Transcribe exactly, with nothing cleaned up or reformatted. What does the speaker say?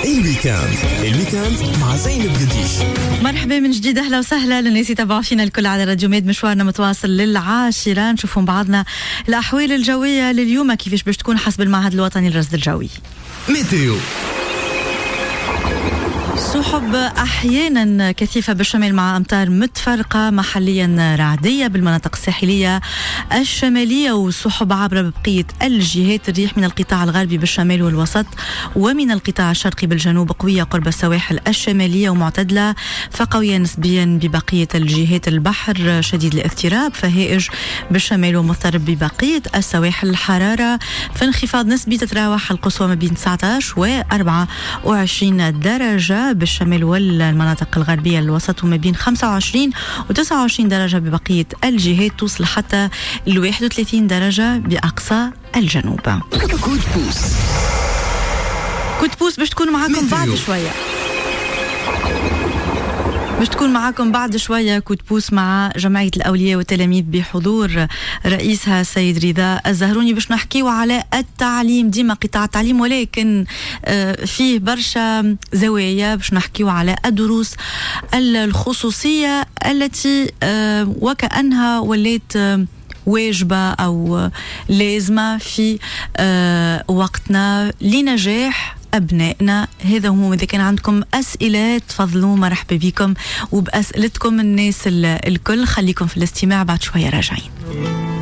الويكاند الويكاند مع زينب قديش. مرحبا من جديد، اهلا وسهلا للناس يتابعوا فينا الكل على راديو ميد. مشوارنا متواصل للعاشرة، نشوفوا بعضنا الاحوال الجويه لليوم كيفاش باش تكون حسب المعهد الوطني للرصد الجوي. ميتيو. سحب أحيانا كثيفة بالشمال مع أمطار متفرقة، محليا رعدية بالمناطق الساحلية الشمالية، وسحب عبر بقية الجهات. الريح من القطاع الغربي بالشمال والوسط ومن القطاع الشرقي بالجنوب قوية قرب السواحل الشمالية ومعتدلة، فقوية نسبيا ببقية الجهات. البحر شديد الاضطراب فهائج بالشمال ومضطرب ببقية السواحل. الحرارة في انخفاض نسبي، تتراوح القصوى ما بين تسعة عشر و أربعة وعشرين درجة بالشمال والمناطق الغربية الوسط، وما بين خمسة وعشرين و تسعة وعشرين درجة ببقية الجهات، توصل حتى ل واحد وثلاثين درجة بأقصى الجنوب. كود بوس كود بوس باش تكون معاكم بعد شوية باش تكون معاكم بعد شوية كود بوس مع جمعية الأولياء والتلاميذ بحضور رئيسها السيد رضا الزهروني، باش نحكيوا على التعليم. ديما قطاع التعليم ولكن فيه برشا زوايا، باش نحكيوا على الدروس الخصوصية التي وكأنها وليت واجبة أو لازمة في وقتنا لنجاح أبنائنا. هذا هو. إذا كان عندكم أسئلة تفضلوا، مرحبا بكم وبأسئلتكم الناس الكل. خليكم في الاستماع، بعد شوية راجعين.